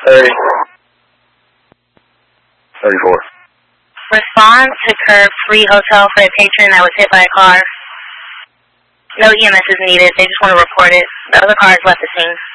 30. 34. Respond to Curve 3 Hotel for a patron that was hit by a car. No EMS is needed. They just want to report it. The other car has left the scene.